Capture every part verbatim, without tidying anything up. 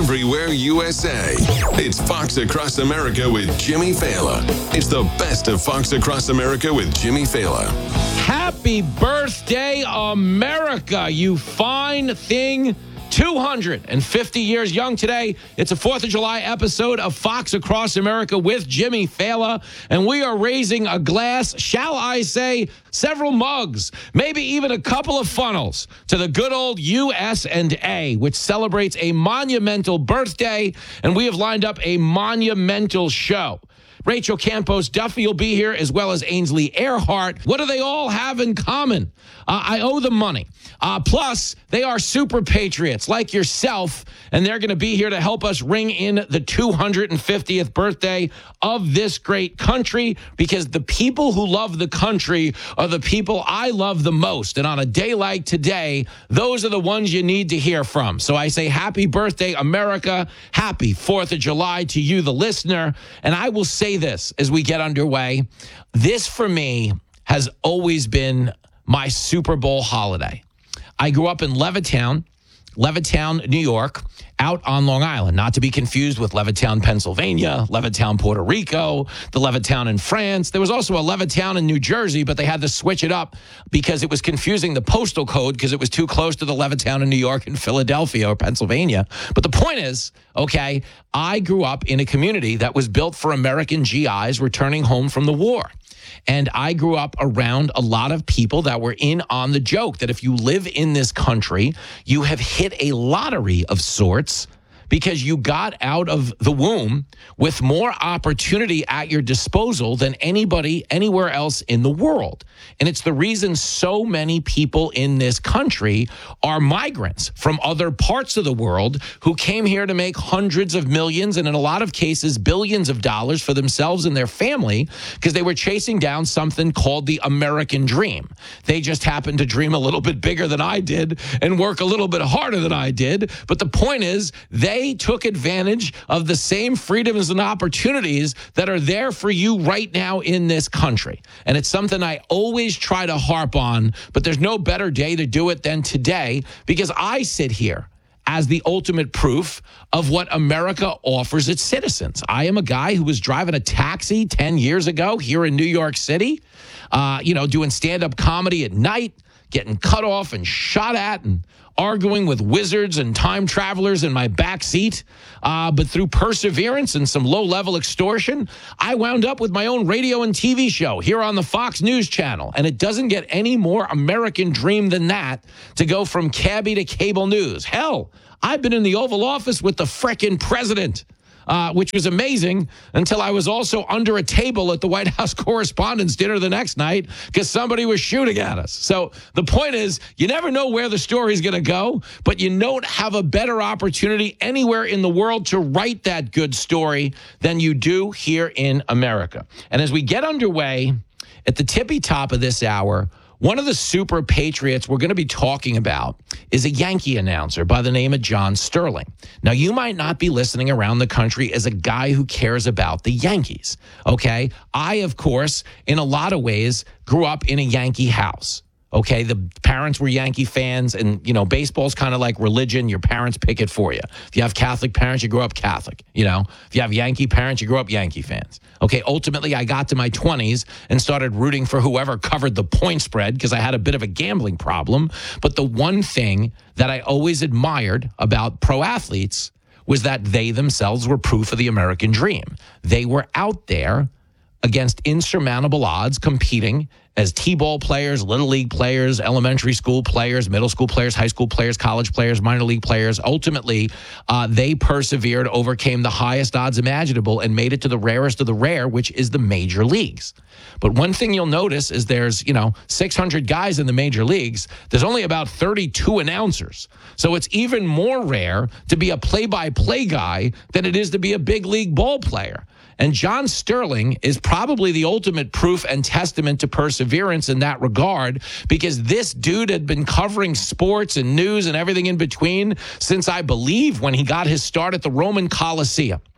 everywhere U S A. It's Fox Across America with Jimmy Fallon. It's the best of Fox Across America with Jimmy Fallon. Happy birthday, America, you fine thing. two hundred fifty years young today. It's a fourth of July episode of Fox Across America with Jimmy Fallon, and we are raising a glass, shall I say, several mugs, maybe even a couple of funnels to the good old U S and A, which celebrates a monumental birthday, and we have lined up a monumental show. Rachel Campos Duffy will be here, as well as Ainsley Earhart. What do they all have in common? Uh, I owe them money. Uh, plus, they are super patriots like yourself, and they're going to be here to help us ring in the two hundred fiftieth birthday of this great country, because the people who love the country are the people I love the most. And on a day like today, those are the ones you need to hear from. So I say happy birthday, America. Happy fourth of July to you, the listener. And I will say this as we get underway. This, for me, has always been my Super Bowl holiday. I grew up in Levittown, Levittown, New York, out on Long Island, not to be confused with Levittown, Pennsylvania, Levittown, Puerto Rico, the Levittown in France. There was also a Levittown in New Jersey, but they had to switch it up because it was confusing the postal code because it was too close to the Levittown in New York and Philadelphia or Pennsylvania. But the point is, okay, I grew up in a community that was built for American G Is returning home from the war. And I grew up around a lot of people that were in on the joke that if you live in this country, you have hit a lottery of sorts because you got out of the womb with more opportunity at your disposal than anybody anywhere else in the world. And it's the reason so many people in this country are migrants from other parts of the world who came here to make hundreds of millions and in a lot of cases billions of dollars for themselves and their family because they were chasing down something called the American dream. They just happened to dream a little bit bigger than I did and work a little bit harder than I did. But the point is, they They took advantage of the same freedoms and opportunities that are there for you right now in this country. And it's something I always try to harp on, but there's no better day to do it than today because I sit here as the ultimate proof of what America offers its citizens. I am a guy who was driving a taxi ten years ago here in New York City, uh, you know, doing stand-up comedy at night, getting cut off and shot at and arguing with wizards and time travelers in my back seat. Uh, but through perseverance and some low-level extortion, I wound up with my own radio and T V show here on the Fox News Channel. And it doesn't get any more American dream than that to go from cabbie to cable news. Hell, I've been in the Oval Office with the frickin' president. Uh, which was amazing until I was also under a table at the White House Correspondents' Dinner the next night because somebody was shooting at us. So the point is, you never know where the story's going to go, but you don't have a better opportunity anywhere in the world to write that good story than you do here in America. And as we get underway at the tippy top of this hour, one of the super patriots we're going to be talking about is a Yankee announcer by the name of John Sterling. Now, you might not be listening around the country as a guy who cares about the Yankees, okay? I, of course, in a lot of ways, grew up in a Yankee house. Okay, the parents were Yankee fans, and, you know, baseball's kind of like religion. Your parents pick it for you. If you have Catholic parents, you grow up Catholic, you know. If you have Yankee parents, you grow up Yankee fans. Okay, ultimately, I got to my twenties and started rooting for whoever covered the point spread because I had a bit of a gambling problem. But the one thing that I always admired about pro athletes was that they themselves were proof of the American dream. They were out there against insurmountable odds competing as T-ball players, little league players, elementary school players, middle school players, high school players, college players, minor league players. Ultimately, uh, they persevered, overcame the highest odds imaginable, and made it to the rarest of the rare, which is the major leagues. But one thing you'll notice is there's, you know, six hundred guys in the major leagues. There's only about thirty-two announcers. So it's even more rare to be a play-by-play guy than it is to be a big league ball player. And John Sterling is probably the ultimate proof and testament to perseverance in that regard, because this dude had been covering sports and news and everything in between since, I believe, when he got his start at the Roman Coliseum.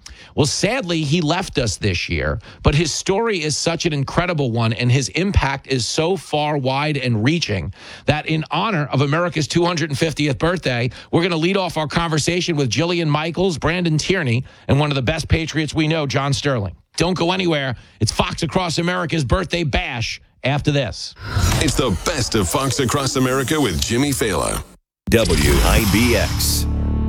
Well, sadly, he left us this year, but his story is such an incredible one, and his impact is so far wide and reaching that in honor of America's two hundred fiftieth birthday, we're going to lead off our conversation with Jillian Michaels, Brandon Tierney, and one of the best Patriots we know, John Sterling. Don't go anywhere. It's Fox Across America's Birthday Bash after this. It's the best of Fox Across America with Jimmy Fallon. W I B X.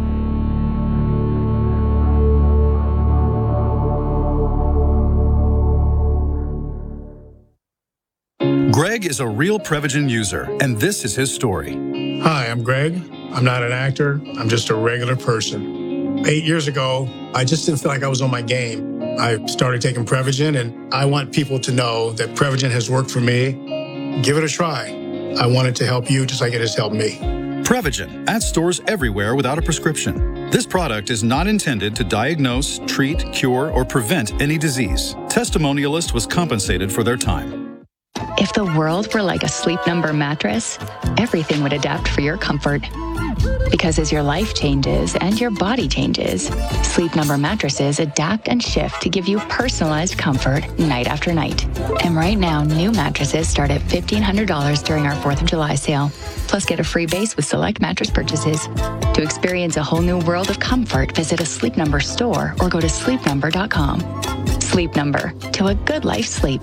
Greg is a real Prevagen user, and this is his story. Hi, I'm Greg. I'm not an actor. I'm just a regular person. Eight years ago, I just didn't feel like I was on my game. I started taking Prevagen, and I want people to know that Prevagen has worked for me. Give it a try. I want it to help you just like it has helped me. Prevagen, at stores everywhere without a prescription. This product is not intended to diagnose, treat, cure, or prevent any disease. Testimonialist was compensated for their time. If the world were like a Sleep Number mattress, everything would adapt for your comfort. Because as your life changes and your body changes, Sleep Number mattresses adapt and shift to give you personalized comfort night after night. And right now, new mattresses start at fifteen hundred dollars during our fourth of July sale. Plus, get a free base with select mattress purchases. To experience a whole new world of comfort, visit a Sleep Number store or go to sleep number dot com. Sleep Number, to a good life sleep.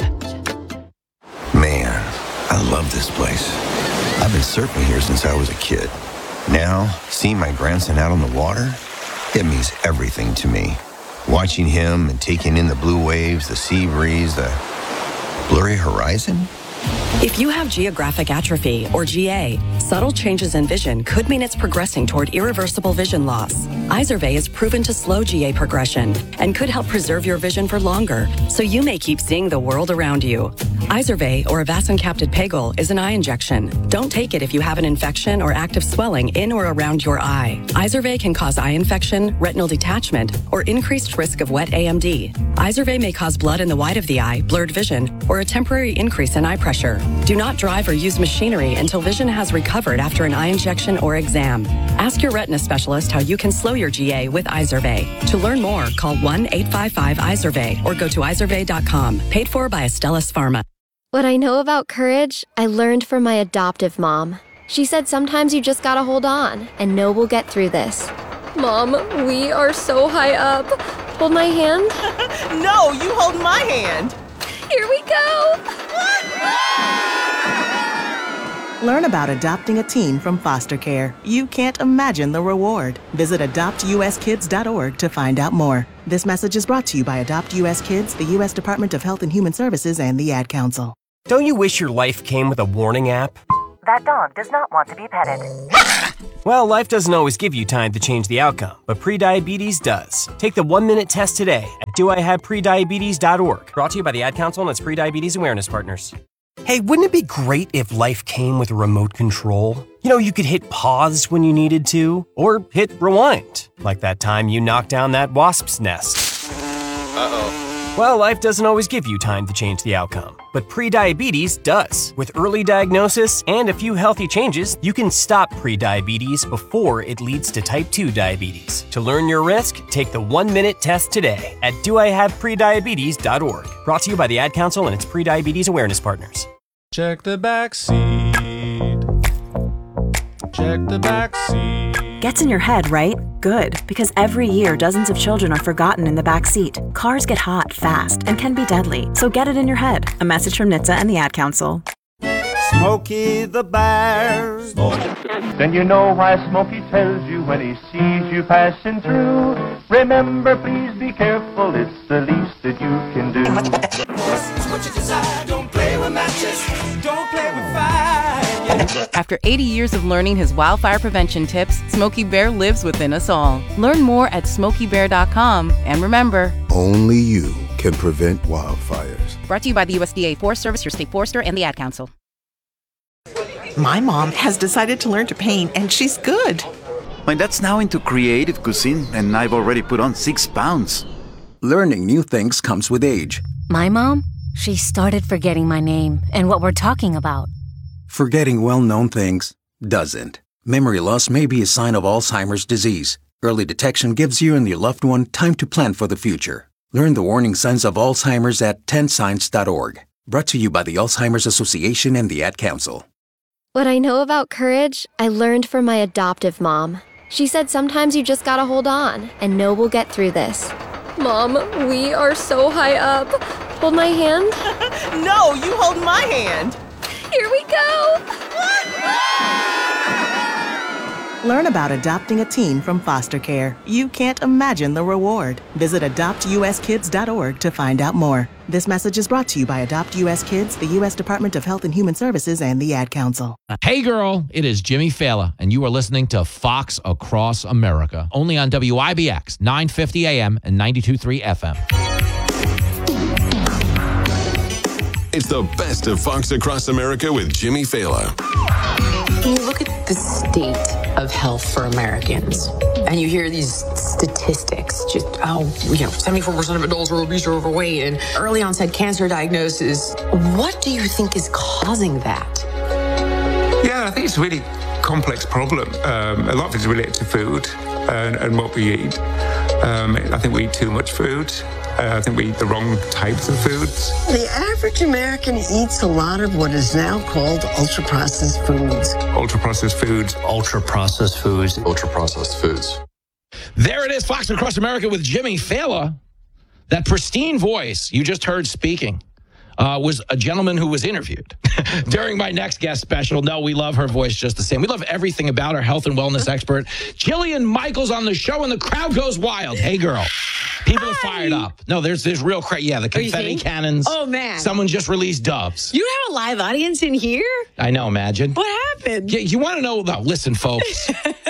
Man, I love this place. I've been surfing here since I was a kid. Now, seeing my grandson out on the water, it means everything to me. Watching him and taking in the blue waves, the sea breeze, the blurry horizon. If you have geographic atrophy, or G A, subtle changes in vision could mean it's progressing toward irreversible vision loss. Izervay is proven to slow G A progression and could help preserve your vision for longer, so you may keep seeing the world around you. Izervay, or avacincaptad pegol, is an eye injection. Don't take it if you have an infection or active swelling in or around your eye. Izervay can cause eye infection, retinal detachment, or increased risk of wet A M D. Izervay may cause blood in the white of the eye, blurred vision, or a temporary increase in eye pressure. Do not drive or use machinery until vision has recovered after an eye injection or exam. Ask your retina specialist how you can slow your G A with Izervay. To learn more, call one eight five five Izervay or go to izervay dot com. Paid for by Astellas Pharma. What I know about courage, I learned from my adoptive mom. She said sometimes you just gotta hold on and know we'll get through this. Mom, we are so high up. Hold my hand. No, you hold my hand. Here we go. Learn about adopting a teen from foster care. You can't imagine the reward. Visit adopt u s kids dot org to find out more. This message is brought to you by Adopt U S Kids, the U S Department of Health and Human Services, and the Ad Council. Don't you wish your life came with a warning app? That dog does not want to be petted. Well, life doesn't always give you time to change the outcome, but prediabetes does. Take the one-minute test today at do I have prediabetes dot org. Brought to you by the Ad Council and its Prediabetes Awareness Partners. Hey, wouldn't it be great if life came with a remote control? You know, you could hit pause when you needed to, or hit rewind, like that time you knocked down that wasp's nest. Uh-oh. Well, life doesn't always give you time to change the outcome, but prediabetes does. With early diagnosis and a few healthy changes, you can stop prediabetes before it leads to type two diabetes. To learn your risk, take the one-minute test today at do I have prediabetes dot org. Brought to you by the Ad Council and its Prediabetes Awareness Partners. Check the back seat. Check the back seat. Gets in your head, right? Good, because every year dozens of children are forgotten in the back seat. Cars get hot fast and can be deadly, so get it in your head. A message from N H T S A and the Ad Council. Smokey the Bear. Then you know why Smokey tells you when he sees you passing through. Remember, please be careful, it's the least that you can do. What you desire, don't play with matches, don't play with fire. After eighty years of learning his wildfire prevention tips, Smokey Bear lives within us all. Learn more at smokey bear dot com, and remember, only you can prevent wildfires. Brought to you by the U S D A Forest Service, your state forester, and the Ad Council. My mom has decided to learn to paint, and she's good. My dad's now into creative cuisine, and I've already put on six pounds. Learning new things comes with age. My mom, she started forgetting my name and what we're talking about. Forgetting well-known things doesn't. Memory loss may be a sign of Alzheimer's disease. Early detection gives you and your loved one time to plan for the future. Learn the warning signs of Alzheimer's at ten signs dot org. Brought to you by the Alzheimer's Association and the Ad Council. What I know about courage, I learned from my adoptive mom. She said sometimes you just gotta hold on and know we'll get through this. Mom, we are so high up. Hold my hand. No, you hold my hand. Here we go. Learn about adopting a teen from foster care. You can't imagine the reward. Visit adopt u s kids dot org to find out more. This message is brought to you by Adopt U S Kids, the U S Department of Health and Human Services, and the Ad Council. Hey, girl, it is Jimmy Fallon, and you are listening to Fox Across America, only on W I B X, nine fifty A M and ninety-two point three F M. It's the best of Fox Across America with Jimmy Fallon. When you look at the state of health for Americans, and you hear these statistics, just, oh, you know, seventy-four percent of adults are obese or overweight, and early onset cancer diagnosis, what do you think is causing that? Yeah, I think it's a really complex problem. Um, a lot of it is related to food and, and what we eat. Um, I think we eat too much food. Uh, I think we eat the wrong types of foods. The average American eats a lot of what is now called ultra-processed foods. Ultra-processed foods. Ultra-processed foods. Ultra-processed foods. There it is, Fox Across America with Jimmy Fallon. That pristine voice you just heard speaking uh, was a gentleman who was interviewed during my next guest special. No, we love her voice just the same. We love everything about our health and wellness expert, Jillian Michaels, on the show, and the crowd goes wild. Hey, girl. People Hi. are fired up. No, there's there's real cra- yeah, the confetti cannons. Oh, man. Someone just released doves. You have a live audience in here? I know, imagine. What happened? You, you want to know? No, listen, folks.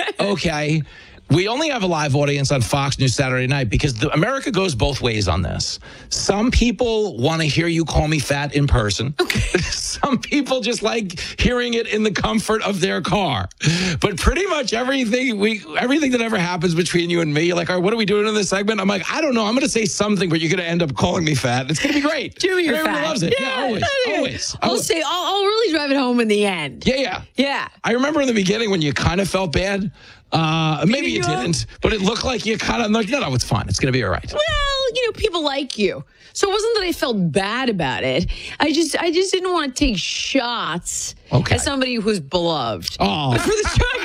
Okay. We only have a live audience on Fox News Saturday night because the, America goes both ways on this. Some people want to hear you call me fat in person. Okay. Some people just like hearing it in the comfort of their car. But pretty much everything we everything that ever happens between you and me, you're like, all right, what are we doing in this segment? I'm like, I don't know. I'm going to say something, but you're going to end up calling me fat. It's going to be great. Jimmy, you're Everyone fat. loves it. Yeah, yeah always. yeah. Always. I'll always. say, I'll, I'll really drive it home in the end. Yeah, yeah. Yeah. I remember in the beginning when you kind of felt bad. Uh, maybe you didn't, but it looked like you kind of like, no, no, it's fine. It's going to be all right. Well, you know, people like you. So it wasn't that I felt bad about it. I just I just didn't want to take shots okay. at somebody who's beloved. Oh. For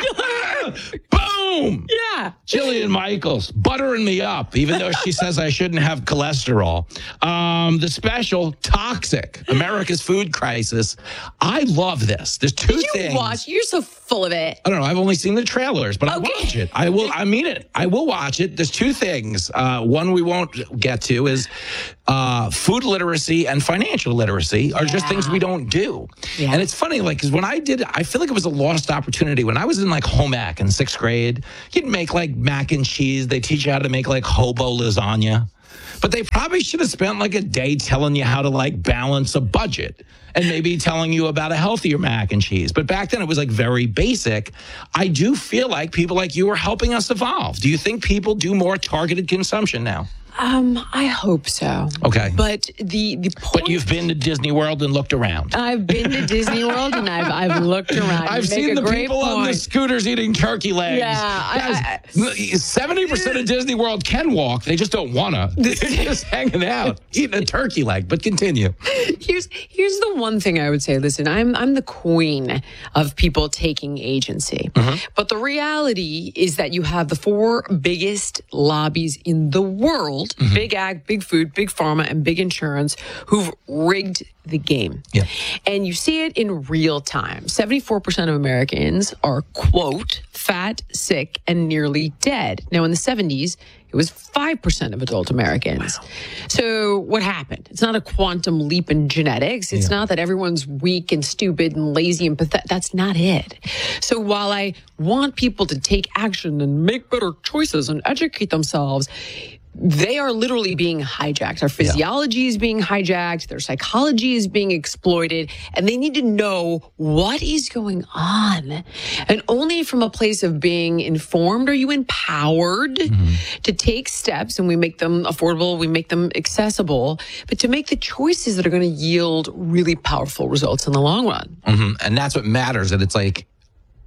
the jugular. Boom. Yeah. Jillian Michaels, buttering me up, even though she says I shouldn't have cholesterol. Um, the special, Toxic, America's Food Crisis. I love this. There's two Did you things. watch? You're so full of it. I don't know. I've only seen the trailers, but Okay. I watch it. I will. I mean it. I will watch it. There's two things. Uh, one we won't get to is uh, food literacy and financial literacy are just things we don't do. Yeah. And it's funny, like, because when I did, I feel like it was a lost opportunity. When I was in like home ec in sixth grade, you'd make like mac and cheese. They teach you how to make like hobo lasagna. But they probably should have spent like a day telling you how to like balance a budget and maybe telling you about a healthier mac and cheese. But back then it was like very basic. I do feel like people like you are helping us evolve. Do you think people do more targeted consumption now? Um, I hope so. Okay. But the the point, But you've been to Disney World and looked around. I've been to Disney World and I've I've looked around. I've You make seen a the great people on the point. scooters eating turkey legs. Yeah, I- Guys, seventy percent of Disney World can walk. They just don't want to. They're just hanging out, eating a turkey leg. But continue. Here's here's the one thing I would say. Listen, I'm I'm the queen of people taking agency. But the reality is that you have the four biggest lobbies in the world, big ag, big food, big pharma, and big insurance, who've rigged the game. Yeah. And you see it in real time. seventy-four percent of Americans are, quote, fat, sick, and nearly dead. Now, in the seventies, it was five percent of adult Americans. Wow. So what happened? It's not a quantum leap in genetics. It's yeah. not that everyone's weak and stupid and lazy and pathetic. That's not it. So while I want people to take action and make better choices and educate themselves, they are literally being hijacked. Our physiology yeah. is being hijacked. Their psychology is being exploited. And they need to know what is going on. And only from a place of being informed are you empowered mm-hmm. to take steps, and we make them affordable, we make them accessible, but to make the choices that are going to yield really powerful results in the long run. Mm-hmm. And that's what matters. And it's like,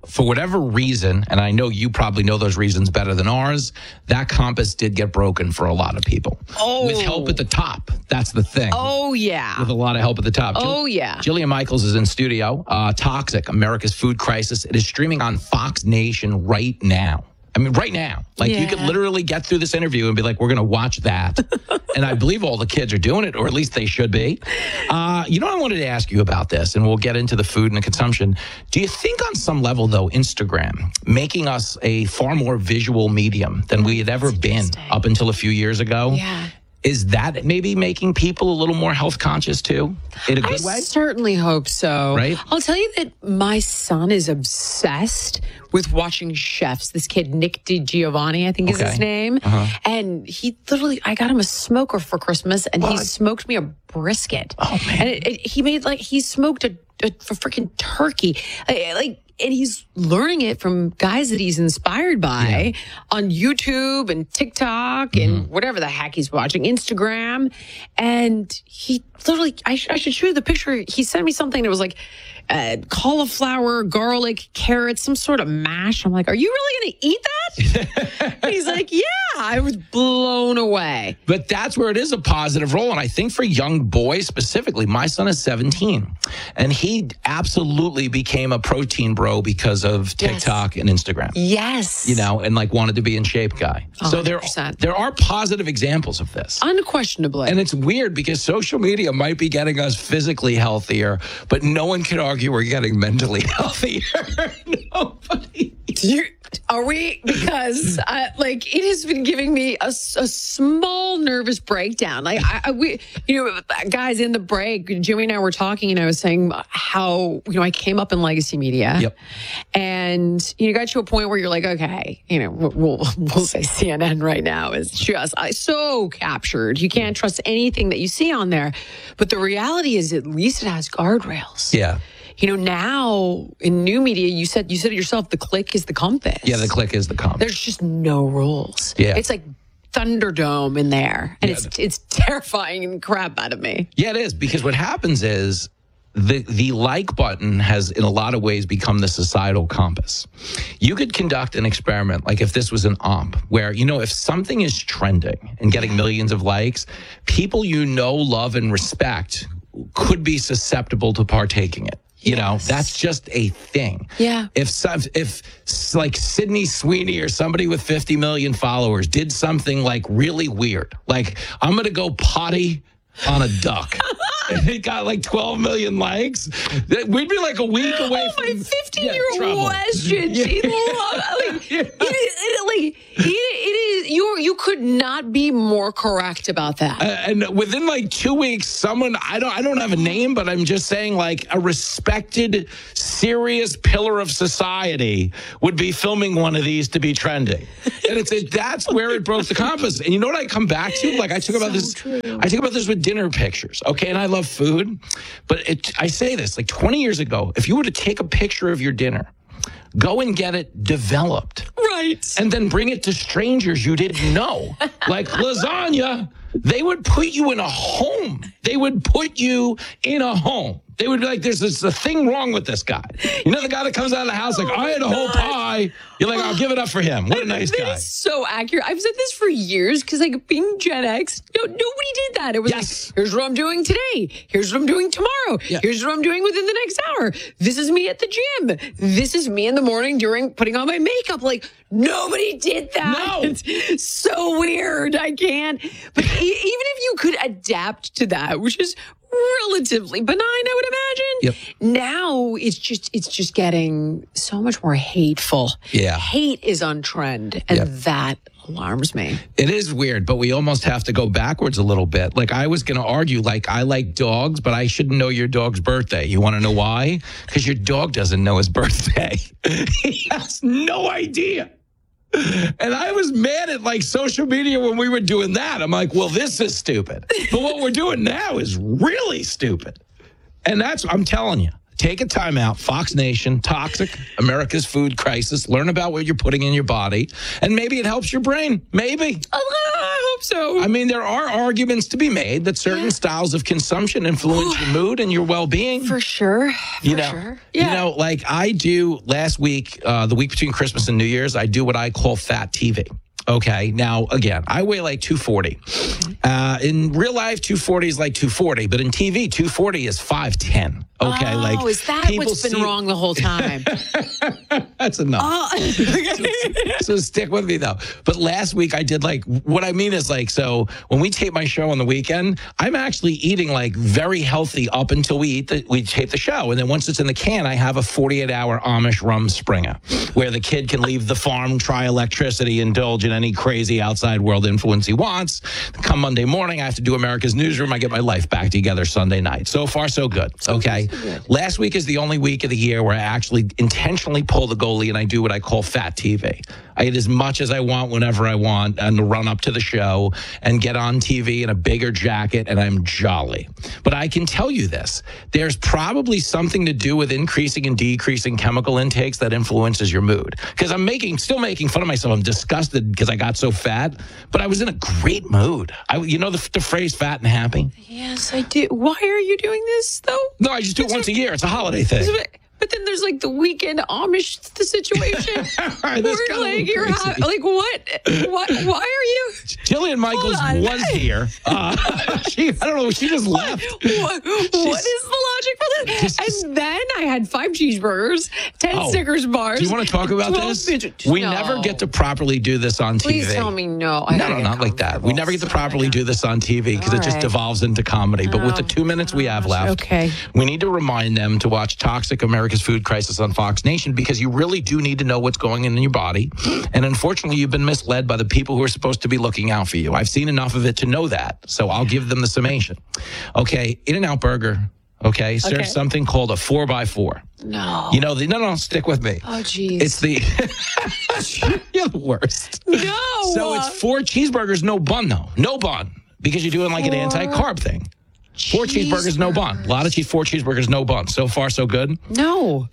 for whatever reason, and I know you probably know those reasons better than ours, that compass did get broken for a lot of people. Oh. With help at the top. That's the thing. Oh, yeah. With a lot of help at the top. Oh, yeah. Jillian Michaels is in studio. Uh, Toxic, America's Food Crisis. It is streaming on Fox Nation right now. I mean, right now. Like, Yeah. you could literally get through this interview and be like, we're going to watch that. And I believe all the kids are doing it, or at least they should be. Uh, you know, I wanted to ask you about this, and we'll get into the food and the consumption. Do you think on some level, though, Instagram making us a far more visual medium than we had ever been up until a few years ago? Yeah. Is that maybe making people a little more health conscious too, in a good I way? certainly hope so. Right? I'll tell you that my son is obsessed with watching chefs. This kid, Nick DiGiovanni, I think is Okay. his name. Uh-huh. And he literally, I got him a smoker for Christmas, and he smoked me a brisket. Oh, man. And it, it, he made like, he smoked a, a, a freaking turkey. Like, like, and he's learning it from guys that he's inspired by on YouTube and TikTok and whatever the heck he's watching, Instagram. And he literally, I, sh- I should show you the picture. He sent me something that was like uh, cauliflower, garlic, carrots, some sort of mash. I'm like, are you really going to eat that? And he's like, yeah. I was blown away. But that's where it is a positive role. And I think for young boys specifically, my son is seventeen, and he absolutely became a protein bro because of TikTok and Instagram. Yes. You know, and like wanted to be in shape guy. So there, there are positive examples of this. Unquestionably. And it's weird because social media might be getting us physically healthier, but no one can argue we're getting mentally healthier. Nobody. You, are we? Because uh, like it has been giving me a, s- a small nervous breakdown. Like I, I, we, you know, guys, in the break, Jimmy and I were talking, and I was saying how you know I came up in legacy media, yep. and you know, got to a point where you're like, okay, you know, we'll we'll say C N N right now is just uh, so captured. You can't trust anything that you see on there. But the reality is, at least it has guardrails. Yeah. You know, now in new media, you said you said it yourself, the click is the compass. Yeah, the click is the compass. There's just no rules. Yeah. It's like Thunderdome in there. And Yeah. it's it's terrifying the crap out of me. Yeah, it is, because what happens is the the like button has in a lot of ways become the societal compass. You could conduct an experiment, like if this was an omp, where, you know, if something is trending and getting millions of likes, people you know, love, and respect could be susceptible to partaking it. You know, that's just a thing. Yeah. If some, if s- like Sydney Sweeney or somebody with fifty million followers did something like really weird, like I'm going to go potty on a duck, and it got like twelve million likes, we'd be like a week away Oh, from my fifteen-year-old yeah, trouble. question. She loved, like, it, is- it, like it, it is. You you could not be more correct about that. Uh, and within like two weeks, someone I don't I don't have a name, but I'm just saying, like, a respected, serious pillar of society would be filming one of these to be trending. And it's it, that's where it broke the compass. And you know what I come back to? Like I talk about this. I talk about this with dinner pictures. Okay, and I love food, but it, I say this like twenty years ago. If you were to take a picture of your dinner, go and get it developed. Right. And then bring it to strangers you didn't know. Like lasagna, they would put you in a home. They would put you in a home. They would be like, there's, there's a thing wrong with this guy. You know, the guy that comes out of the house like, Oh I had a whole pie. You're like, I'll give it up for him. What a nice That guy. is so accurate. I've said this for years because, like, being Gen X, no, nobody did that. It was Yes. like, here's what I'm doing today. Here's what I'm doing tomorrow. Yeah. Here's what I'm doing within the next hour. This is me at the gym. This is me in the morning during putting on my makeup. Like, nobody did that. No. It's so weird. I can't. But e- even if you could adapt to that, which is relatively benign, I would imagine. Yep. Now it's just it's just getting so much more hateful. Yeah. Hate is on trend, and Yep. that alarms me. It is weird, but we almost have to go backwards a little bit. Like I was going to argue, like I like dogs, but I shouldn't know your dog's birthday. You want to know why? Because your dog doesn't know his birthday. He has no idea. And I was mad at like social media when we were doing that. I'm like, well, this is stupid. But what we're doing now is really stupid. And that's, I'm telling you, take a time out. Fox Nation, Toxic, America's Food Crisis. Learn about what you're putting in your body. And maybe it helps your brain. Maybe. I hope so. I mean, there are arguments to be made that certain yeah. styles of consumption influence your mood and your well-being. For sure. For you know, sure. Yeah. You know, like I do last week, uh, the week between Christmas and New Year's, I do what I call fat T V. Okay. Now, again, I weigh like two forty. Uh, in real life, two forty is like two forty, but in T V, two forty is five ten. Okay. Oh, like, is that what's been see- wrong the whole time? That's enough. Oh, okay. so, so stick with me, though. But last week, I did like, what I mean is like, so when we tape my show on the weekend, I'm actually eating like very healthy up until we eat the, we tape the show. And then once it's in the can, I have a forty-eight hour Amish rum Springer where the kid can leave the farm, try electricity, indulge in any crazy outside world influence he wants. Come Monday morning, I have to do America's Newsroom. I get my life back together Sunday night. So far, so good. Okay. Last week is the only week of the year where I actually intentionally pull the goalie and I do what I call fat T V. I eat as much as I want whenever I want and run up to the show and get on T V in a bigger jacket, and I'm jolly. But I can tell you this, there's probably something to do with increasing and decreasing chemical intakes that influences your mood. Because I'm making, still making fun of myself. I'm disgusted because I got so fat, but I was in a great mood. I, you know the, the phrase fat and happy? Yes, I do. Why are you doing this, though? No, I just do it once a year. It's a holiday thing. But then there's like the weekend Amish the situation. right, where like you're ha- like what? What? Why are you? Jillian Michaels was here. Uh, she, I don't know. She just left. What, what is the logic for this? Just, and then I had five cheeseburgers, ten oh, Snickers bars. Do you want to talk about this? Midgets. We no. never get to properly do this on T V. Please tell me no. I no, no, not like that. We never get to properly do this on T V because it just devolves into comedy. But oh, with the two minutes we have left, okay. we need to remind them to watch Toxic America's Food Crisis on Fox Nation because you really do need to know what's going on in your body. And unfortunately, you've been misled by the people who are supposed to be looking out for you. I've seen enough of it to know that. So I'll give them the summation. Okay, In-N-Out Burger, okay, serves okay. something called a four by four. No. You know, the, no, no, stick with me. Oh, geez. It's the, you're the worst. No. So it's four cheeseburgers, no bun, though. No bun. Because you're doing like four. an anti-carb thing. Four cheeseburgers, no bun. A lot of cheese, four cheeseburgers, no bun. So far, so good? No.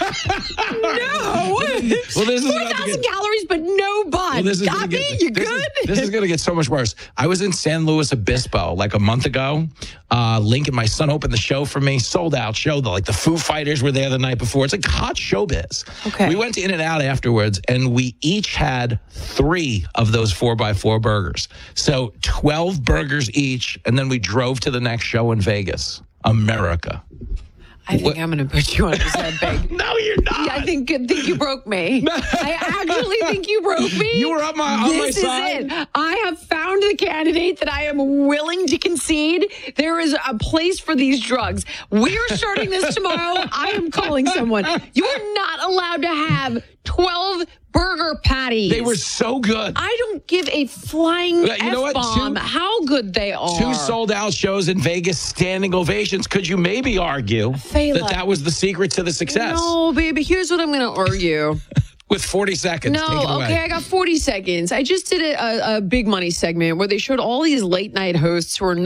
no. Well, this is four thousand calories, but no bun. Well, this is Got me? Get, you this good? Is, this is going to get so much worse. I was in San Luis Obispo like a month ago. Uh, Lincoln, my son, opened the show for me. Sold out show. The, like the Foo Fighters were there the night before. It's like hot showbiz. Okay. We went to In-N-Out afterwards, and we each had three of those four by four burgers. So twelve burgers each, and then we drove to the next show in Vegas. America. I think what? I'm going to put you on his head, Big. No, you're not. I think, think you broke me. I actually think you broke me. You were up my, on this my side. This is it. I have found the candidate that I am willing to concede. There is a place for these drugs. We're starting this tomorrow. I am calling someone. You are not allowed to have twelve burger patties. They were so good. I don't give a flying you know F-bomb what? Two, how good they are. Two sold-out shows in Vegas, standing ovations. Could you maybe argue Fela. that that was the secret to the success? No, baby. Here's what I'm going to argue. With forty seconds. No, Take it away. Okay, I got forty seconds. I just did a, a, a big money segment where they showed all these late night hosts who are